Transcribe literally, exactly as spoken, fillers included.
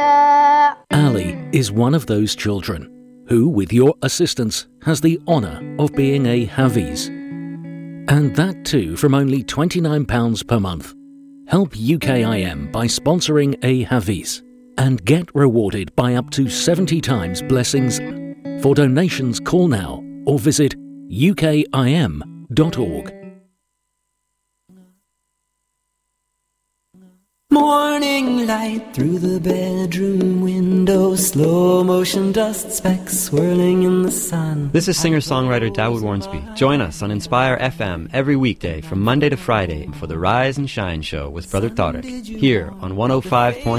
لا. Ali is one of those children who, with your assistance, has the honour of being a Hafiz. And that too from only twenty-nine pounds per month. Help U K I M by sponsoring a Hafiz and get rewarded by up to seventy times blessings. For donations, call now or visit U K I M dot org. Morning light through the bedroom window, slow motion dust specks swirling in the sun. This is singer-songwriter Dawood Warnsby. Join us on Inspire F M every weekday from Monday to Friday for the Rise and Shine Show with Brother Tariq, here on one oh five point